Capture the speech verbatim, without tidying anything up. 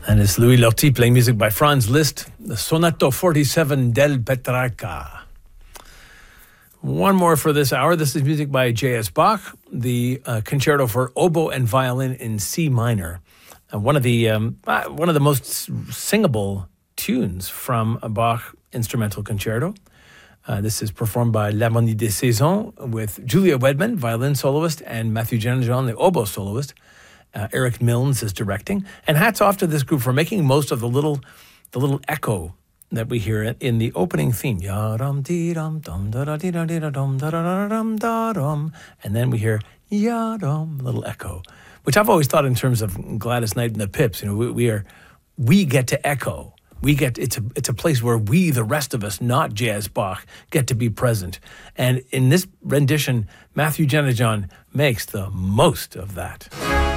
And it's Louis Lortie playing music by Franz Liszt, the Sonato forty-seven del Petrarca. One more for this hour. This is music by J S Bach, the uh, concerto for oboe and violin in C minor. Uh, one of the um, uh, one of the most singable tunes from a Bach instrumental concerto. Uh, this is performed by L'Harmonie des Saisons with Julia Wedman, violin soloist, and Matthew Jenajon, the oboe soloist. Uh, Eric Milnes is directing, and hats off to this group for making most of the little, the little echo that we hear in the opening theme. Ya-dum dee dum dum da da dee da dee da dum da da da dum da dum, and then we hear ya-dum, little echo, which I've always thought in terms of Gladys Knight and the Pips. You know, we, we are, we get to echo. We get it's a it's a place where we, the rest of us, not J S Bach, get to be present. And in this rendition, Matthew Jenajon makes the most of that.